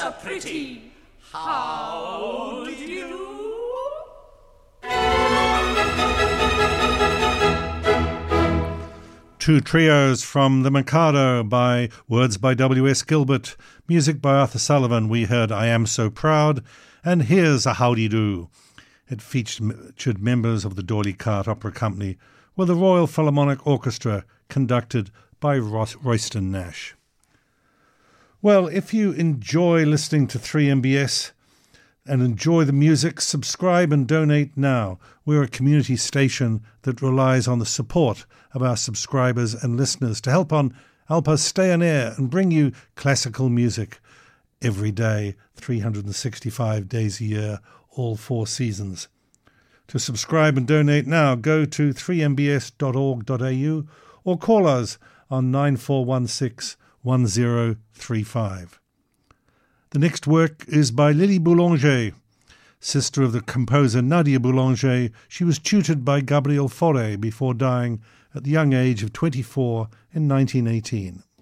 so pretty. How do you do? Two trios from The Mikado by words by W.S. Gilbert, music by Arthur Sullivan. We heard I Am So Proud, and Here's a Howdy-Do. It featured members of the D'Oyly Carte Opera Company with the Royal Philharmonic Orchestra conducted by Royston Nash. Well, if you enjoy listening to 3MBS and enjoy the music, subscribe and donate now. We're a community station that relies on the support of our subscribers and listeners to help us stay on air and bring you classical music every day, 365 days a year, all 4 seasons. To subscribe and donate now, go to 3mbs.org.au or call us on 9416 1035. The next work is by Lily Boulanger, sister of the composer Nadia Boulanger. She was tutored by Gabriel Fauré before dying at the young age of 24 in 1918.